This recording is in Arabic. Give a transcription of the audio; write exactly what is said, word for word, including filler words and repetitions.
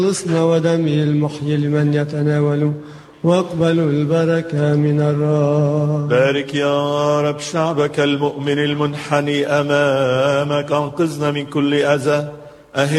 خلصنا ودمه المحيي لمن يتناول، واقبلوا البركة من الرب. بارك يا رب شعبك المؤمن المنحني أمامك، أنقذنا من كل أذى.